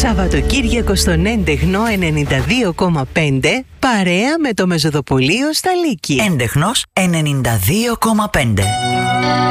Σαββατοκύριακο στον Έντεχνο 92,5 παρέα με το Μεζοδοπολείο στα Λύκη. Έντεχνος 92,5.